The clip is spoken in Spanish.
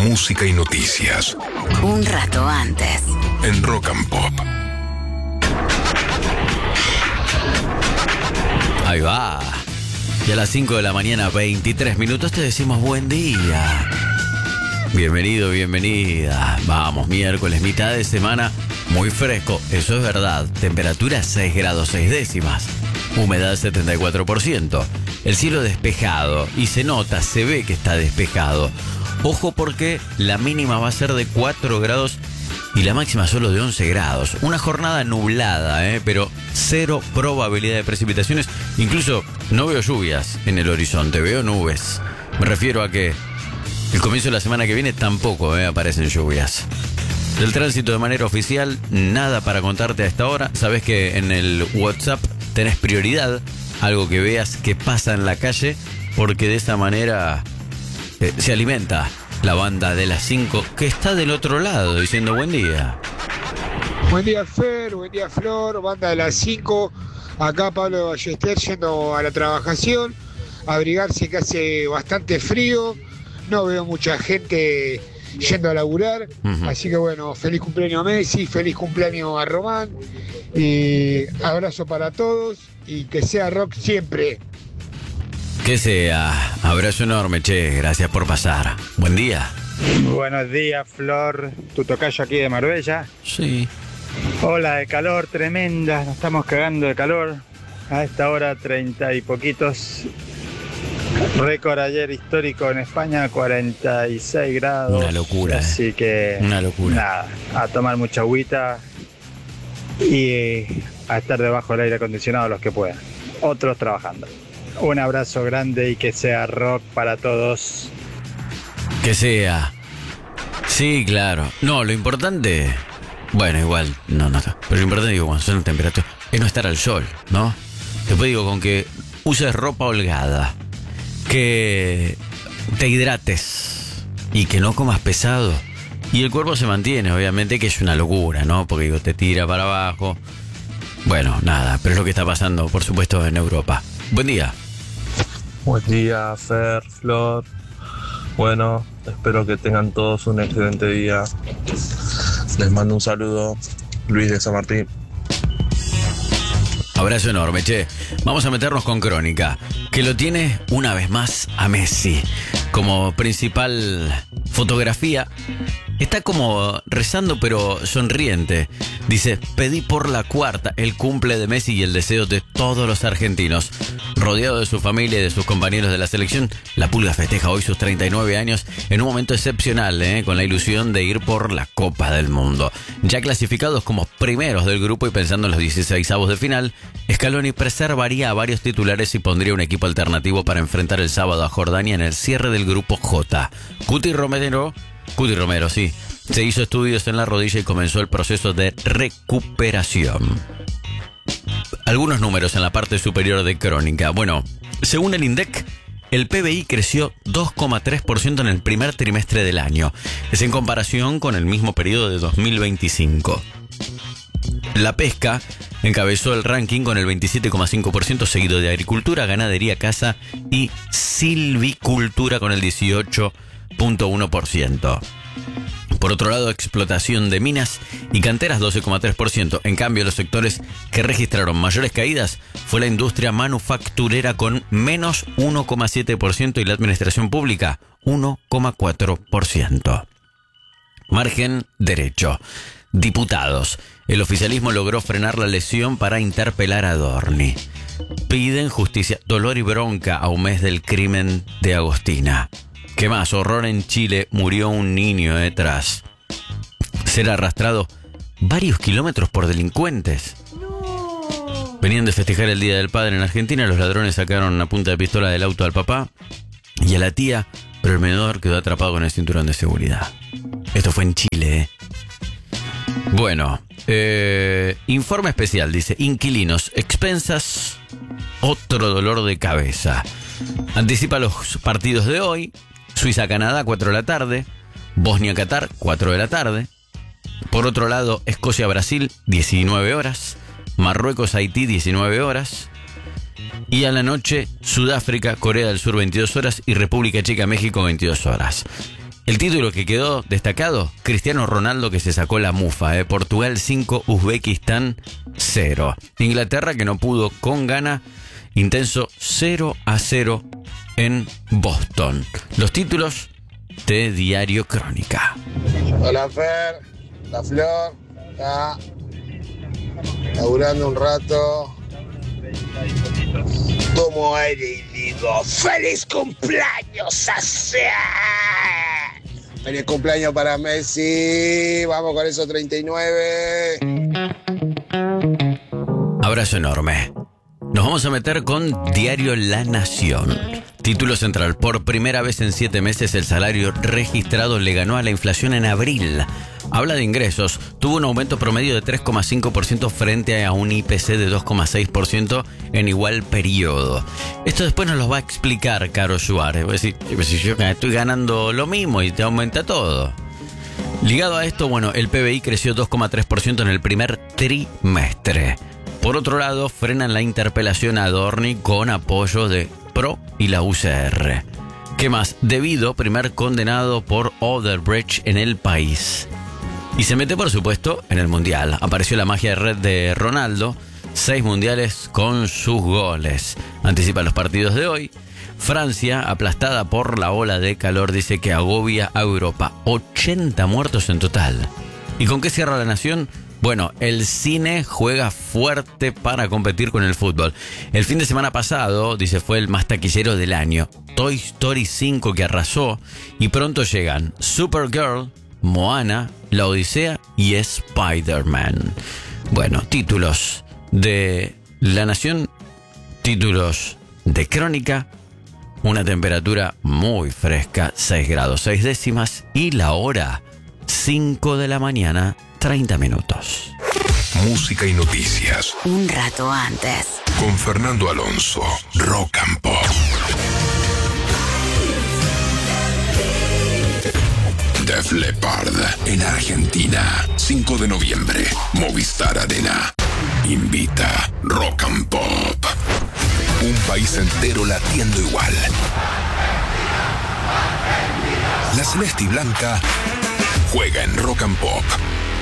música y noticias. Un rato antes. En Rock and Pop. Ahí va. Y a las 5 de la mañana, 23 minutos, te decimos buen día. Bienvenido, bienvenida. Vamos, miércoles, mitad de semana, muy fresco, eso es verdad. Temperatura 6 grados 6 décimas. Humedad 74%. El cielo despejado. Y se nota, se ve que está despejado. Ojo porque la mínima va a ser de 4 grados y la máxima solo de 11 grados. Una jornada nublada, pero cero probabilidad de precipitaciones. Incluso no veo lluvias en el horizonte, veo nubes. Me refiero a que el comienzo de la semana que viene tampoco aparecen lluvias. Del tránsito de manera oficial, nada para contarte a esta hora. Sabes que en el WhatsApp tenés prioridad, algo que veas que pasa en la calle, porque de esa manera se alimenta la banda de las 5 que está del otro lado diciendo buen día. Buen día Fer, buen día Flor, banda de las 5. Acá Pablo Ballester yendo a la trabajación, abrigarse que hace bastante frío. No veo mucha gente yendo a laburar, así que bueno, feliz cumpleaños a Messi, feliz cumpleaños a Román, y abrazo para todos y que sea rock siempre. Que sea, abrazo enorme, che, gracias por pasar. Buen día. Buenos días, Flor, tu tocayo aquí de Marbella. Sí. Ola de calor tremenda, nos estamos cagando de calor. A esta hora 30 y poquitos. Récord ayer histórico en España, 46 grados. Una locura. Así que una locura. Nada, a tomar mucha agüita y a estar debajo del aire acondicionado los que puedan. Otros trabajando. Un abrazo grande y que sea rock para todos. Que sea. Sí, claro. No, lo importante... Bueno, igual, no. Pero lo importante, digo, cuando son temperaturas, es no estar al sol, ¿no? Después digo, con que uses ropa holgada, que te hidrates y que no comas pesado. Y el cuerpo se mantiene, obviamente, que es una locura, ¿no? Porque digo, te tira para abajo. Bueno, nada, pero es lo que está pasando, por supuesto, en Europa. Buen día. Buen día, Fer, Flor. Bueno, espero que tengan todos un excelente día. Les mando un saludo, Luis de San Martín. Abrazo enorme, che. Vamos a meternos con Crónica, que lo tiene una vez más a Messi como principal fotografía. Está como rezando pero sonriente. Dice, pedí por la cuarta el cumple de Messi y el deseo de todos los argentinos. Rodeado de su familia y de sus compañeros de la selección, la Pulga festeja hoy sus 39 años en un momento excepcional, con la ilusión de ir por la Copa del Mundo. Ya clasificados como primeros del grupo y pensando en los 16avos de final, Scaloni preservaría a varios titulares y pondría un equipo alternativo para enfrentar el sábado a Jordania en el cierre del grupo J. Cuti Romero, sí, se hizo estudios en la rodilla y comenzó el proceso de recuperación. Algunos números en la parte superior de Crónica. Bueno, según el INDEC, el PBI creció 2,3% en el primer trimestre del año. Es en comparación con el mismo periodo de 2025. La pesca encabezó el ranking con el 27,5%, seguido de agricultura, ganadería, caza y silvicultura con el 18,1%. Por otro lado, explotación de minas y canteras 12,3%. En cambio, los sectores que registraron mayores caídas fue la industria manufacturera con menos 1,7% y la administración pública 1,4%. Margen derecho. Diputados. El oficialismo logró frenar la lesión para interpelar a Dorni. Piden justicia. Dolor y bronca a un mes del crimen de Agostina. ¿Qué más? Horror en Chile. Murió un niño tras ser arrastrado varios kilómetros por delincuentes. No. Venían de festejar el Día del Padre en Argentina. Los ladrones sacaron una punta de pistola del auto al papá y a la tía, pero el menor quedó atrapado con el cinturón de seguridad. Esto fue en Chile, Bueno, informe especial, dice, inquilinos, expensas, otro dolor de cabeza. Anticipa los partidos de hoy. Suiza-Canadá, 4 de la tarde. Bosnia-Qatar, 4 de la tarde. Por otro lado, Escocia-Brasil, 19 horas. Marruecos-Haití, 19 horas. Y a la noche, Sudáfrica, Corea del Sur, 22 horas. Y República Checa, México, 22 horas. El título que quedó destacado, Cristiano Ronaldo que se sacó la mufa. Portugal 5, Uzbekistán 0. Inglaterra que no pudo con Ghana, intenso 0-0 en Boston. Los títulos de Diario Crónica. Hola Fer, la Flor, acá, laburando un rato. Tomo aire y digo, ¡feliz cumpleaños a Ser! ¡Feliz cumpleaños para Messi! ¡Vamos con esos 39! Abrazo enorme. Nos vamos a meter con Diario La Nación. Título central. Por primera vez en 7 meses el salario registrado le ganó a la inflación en abril. Habla de ingresos. Tuvo un aumento promedio de 3,5% frente a un IPC de 2,6% en igual periodo. Esto después nos lo va a explicar Caro Suárez. Va a decir, si yo estoy ganando lo mismo y te aumenta todo. Ligado a esto, bueno, el PBI creció 2,3% en el primer trimestre. Por otro lado, frenan la interpelación a Adorni con apoyo de PRO y la UCR. ¿Qué más? Debido, primer condenado por Odebrecht en el país. Y se mete, por supuesto, en el Mundial. Apareció la magia de red de Ronaldo. 6 mundiales con sus goles. Anticipa los partidos de hoy. Francia, aplastada por la ola de calor, dice que agobia a Europa. 80 muertos en total. ¿Y con qué cierra La Nación? Bueno, el cine juega fuerte para competir con el fútbol. El fin de semana pasado, dice, fue el más taquillero del año. Toy Story 5 que arrasó. Y pronto llegan Supergirl, Moana, La Odisea y Spider-Man. Bueno, títulos de La Nación, títulos de Crónica. Una temperatura muy fresca, 6 grados 6 décimas. Y la hora, 5 de la mañana, 30 minutos. Música y noticias. Un rato antes. Con Fernando Alonso. Rock and Pop. Def Leppard en Argentina. 5 de noviembre. Movistar Arena. Invita Rock and Pop. Un país entero latiendo igual. La celeste y blanca juega en Rock and Pop.